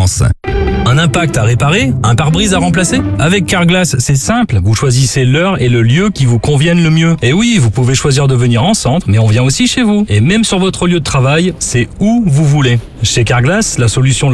France. Un impact à réparer? Un pare-brise à remplacer? Avec Carglass, c'est simple. Vous choisissez l'heure et le lieu qui vous conviennent le mieux. Et oui, vous pouvez choisir de venir en centre, mais on vient aussi chez vous. Et même sur votre lieu de travail, c'est où vous voulez. Chez Carglass, la solution